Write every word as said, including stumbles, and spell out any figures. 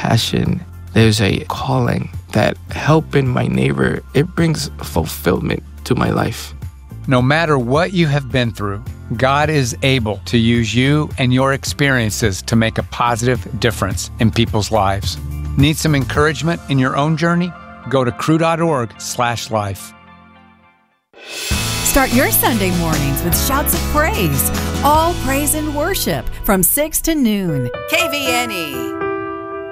passion. There's a calling that helping my neighbor, it brings fulfillment to my life. No matter what you have been through, God is able to use you and your experiences to make a positive difference in people's lives. Need some encouragement in your own journey? Go to cru.org slash life. Start your Sunday mornings with shouts of praise. All praise and worship from six to noon. K V N E.